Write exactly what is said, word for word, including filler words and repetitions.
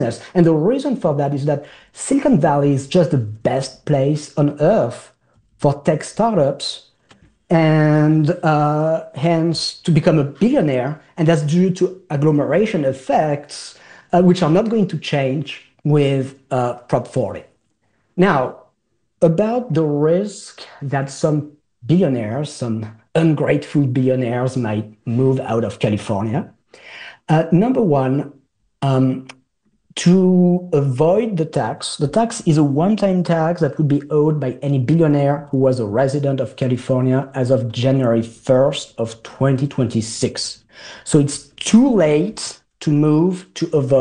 And the reason for that is that Silicon Valley is just the best place on earth for tech startups and uh, hence to become a billionaire. And that's due to agglomeration effects, uh, which are not going to change with uh, Prop forty. Now, about the risk that some billionaires, some ungrateful billionaires might move out of California. Uh, number one, um, to avoid the tax, the tax is a one-time tax that would be owed by any billionaire who was a resident of California as of January first of twenty twenty-six. So it's too late to move to avoid